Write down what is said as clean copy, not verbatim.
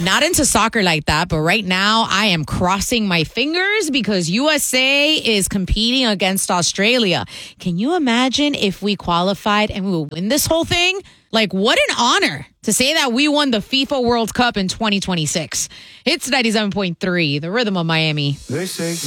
Not into soccer like that, but right now I am crossing my fingers because USA is competing against Australia. Can you imagine if we qualified and we would win this whole thing? Like, what an honor to say that we won the FIFA World Cup in 2026. It's 97.3, the Rhythm of Miami. They say